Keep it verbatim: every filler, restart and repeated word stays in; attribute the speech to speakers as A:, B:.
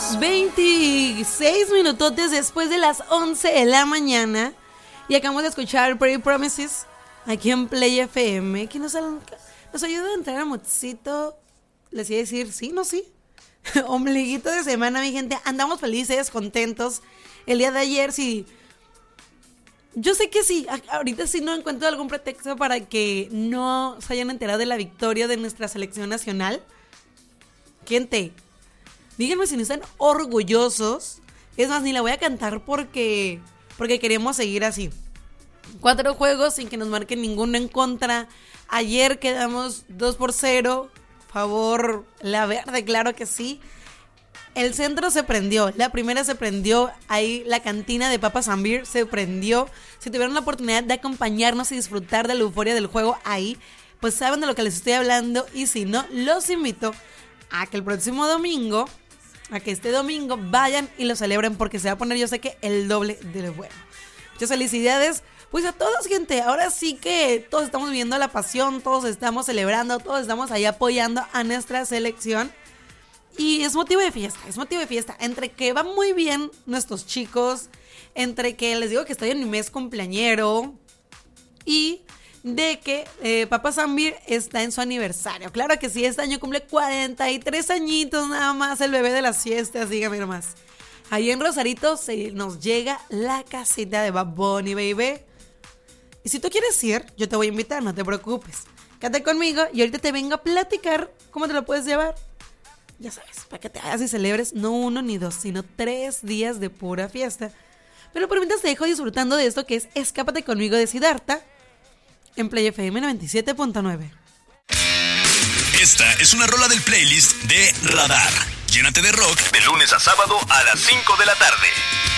A: veintiséis minutotes después de las once de la mañana. Y acabamos de escuchar Pretty Promises aquí en Play F M, que nos, nos ayuda a entrar a modcito. Les iba a decir, sí, no, sí. Ombliguito de semana, mi gente. Andamos felices, contentos. El día de ayer, sí. Yo sé que sí, ahorita sí no encuentro algún pretexto para que no se hayan enterado de la victoria de nuestra selección nacional. Gente, díganme si no están orgullosos. Es más, ni la voy a cantar porque, porque queremos seguir así. Cuatro juegos sin que nos marquen ninguno en contra. Ayer quedamos dos por cero. Favor la verde, claro que sí. El centro se prendió, la primera se prendió, ahí la cantina de Papas and Beer se prendió. Si tuvieron la oportunidad de acompañarnos y disfrutar de la euforia del juego ahí, pues saben de lo que les estoy hablando. Y si no, los invito a que el próximo domingo, a que este domingo vayan y lo celebren, porque se va a poner, yo sé que el doble de bueno. Muchas felicidades, pues a todos, gente. Ahora sí que todos estamos viviendo la pasión, todos estamos celebrando, todos estamos ahí apoyando a nuestra selección. Y es motivo de fiesta, es motivo de fiesta. Entre que van muy bien nuestros chicos, entre que les digo que estoy en mi mes cumpleañero y de que eh, Papas and Beer está en su aniversario. Claro que sí, este año cumple cuarenta y tres añitos nada más, el bebé de las fiestas, dígame nomás. Ahí en Rosarito se nos llega la casita de Bad Bunny, baby. Y si tú quieres ir, yo te voy a invitar, no te preocupes. Quédate conmigo y ahorita te vengo a platicar cómo te lo puedes llevar. Ya sabes, para que te hagas y celebres no uno ni dos, sino tres días de pura fiesta. Pero por mientras te dejo disfrutando de esto que es Escápate conmigo de Siddhartha en Play F M noventa y siete punto nueve.
B: Esta es una rola del playlist de Radar. Llénate de rock de lunes a sábado a las cinco de la tarde.